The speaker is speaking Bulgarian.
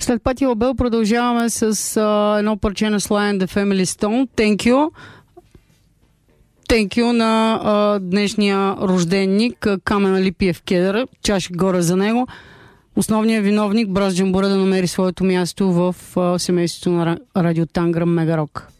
След Пати Лабел продължаваме с едно парче на Sly and the Family Stone. Thank you на днешния рожденник Камен Липиев Кедър. Чаша горе за него. Основният виновник Браз Джамбура да намери своето място в семейството на Радио Танграм Мегарок.